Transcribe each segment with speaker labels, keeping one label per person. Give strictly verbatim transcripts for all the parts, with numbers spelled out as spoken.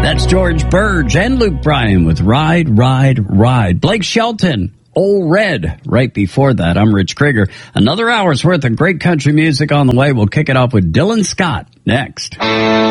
Speaker 1: That's George Burge and Luke Bryan with Ride, Ride, Ride. Blake Shelton, Old Red, right before that. I'm Rich Krieger. Another hour's worth of great country music on the way. We'll kick it off with Dylan Scott next.
Speaker 2: You're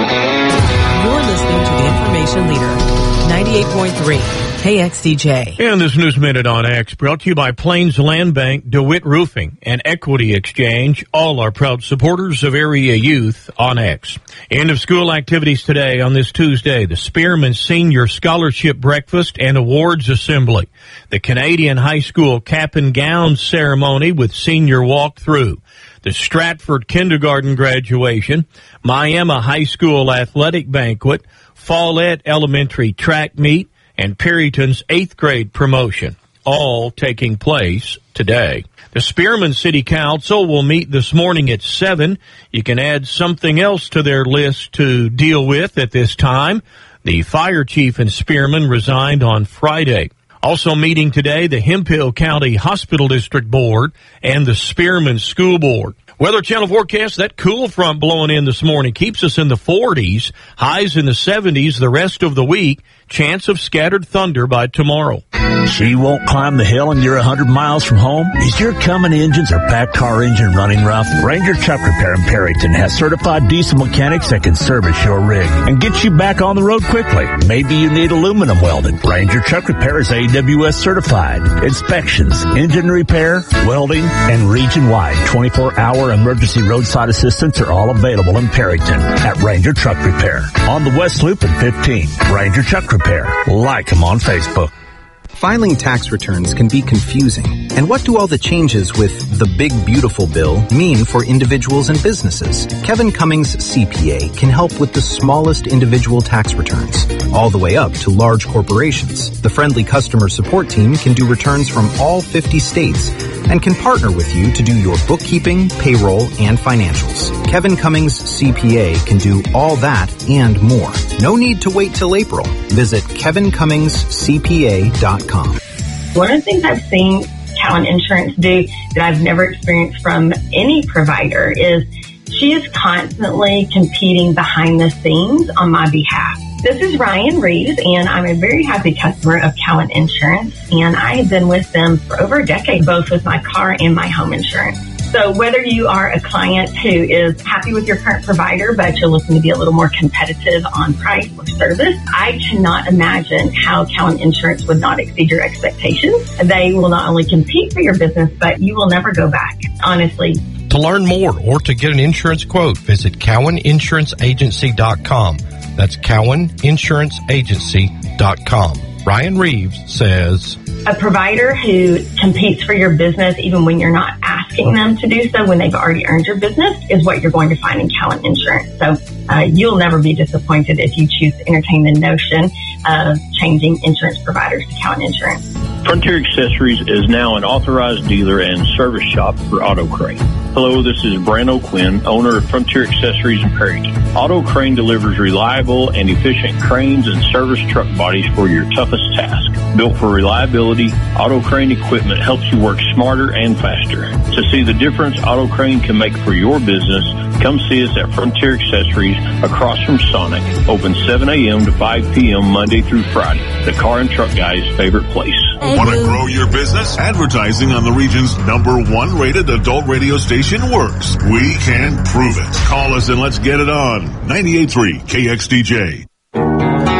Speaker 2: listening to the Information Leader, ninety-eight point three. K X D J.
Speaker 3: And this News Minute on X, brought to you by Plains Land Bank, DeWitt Roofing, and Equity Exchange. All are proud supporters of area youth on X. End of school activities today on this Tuesday. The Spearman Senior Scholarship Breakfast and Awards Assembly. The Canadian High School Cap and Gown Ceremony with Senior Walkthrough. The Stratford Kindergarten Graduation. Miami High School Athletic Banquet. Follett Elementary Track Meet. And Perryton's eighth grade promotion, all taking place today. The Spearman City Council will meet this morning at seven. You can add something else to their list to deal with at this time. The fire chief in Spearman resigned on Friday. Also meeting today, the Hemphill County Hospital District Board and the Spearman School Board. Weather Channel forecast, that cool front blowing in this morning keeps us in the forties, highs in the seventies the rest of the week, chance of scattered thunder by tomorrow.
Speaker 4: She won't climb the hill and you're one hundred miles from home? Is your Cummins engines or packed car engine running rough? Ranger Truck Repair in Perryton has certified diesel mechanics that can service your rig and get you back on the road quickly. Maybe you need aluminum welded. Ranger Truck Repair is A W S certified. Inspections, engine repair, welding, and region-wide twenty-four hour emergency roadside assistance are all available in Perryton at Ranger Truck Repair. On the West Loop at fifteen, Ranger Truck Repair. Like them on Facebook.
Speaker 5: Filing tax returns can be confusing. And what do all the changes with the Big Beautiful Bill mean for individuals and businesses? Kevin Cummings C P A can help with the smallest individual tax returns, all the way up to large corporations. The friendly customer support team can do returns from all fifty states and can partner with you to do your bookkeeping, payroll, and financials. Kevin Cummings C P A can do all that and more. No need to wait till April. Visit kevin cummings c p a dot com.
Speaker 6: One of the things I've seen Cowan Insurance do that I've never experienced from any provider is she is constantly competing behind the scenes on my behalf. This is Ryan Reeves, and I'm a very happy customer of Cowan Insurance, and I have been with them for over a decade, both with my car and my home insurance. So whether you are a client who is happy with your current provider, but you're looking to be a little more competitive on price or service, I cannot imagine how Cowan Insurance would not exceed your expectations. They will not only compete for your business, but you will never go back, honestly.
Speaker 7: To learn more or to get an insurance quote, visit cowan insurance agency dot com. That's cowan insurance agency dot com. Ryan Reeves says,
Speaker 6: a provider who competes for your business even when you're not asking them to do so, when they've already earned your business, is what you're going to find in Cowan Insurance. So uh, you'll never be disappointed if you choose to entertain the notion of changing insurance providers to Cowan Insurance.
Speaker 8: Frontier Accessories is now an authorized dealer and service shop for Auto Crane. Hello, this is Brando Quinn, owner of Frontier Accessories in Perryton. Auto Crane delivers reliable and efficient cranes and service truck bodies for your toughest task. Built for reliability, Auto Crane equipment helps you work smarter and faster. To see the difference Auto Crane can make for your business, come see us at Frontier Accessories across from Sonic, open seven a.m. to five p.m. Monday through Friday, the car and truck guy's favorite place.
Speaker 9: Want to grow your business? Advertising on the region's number one rated adult radio station works. We can prove it. Call us and let's get it on. ninety-eight point three K X D J.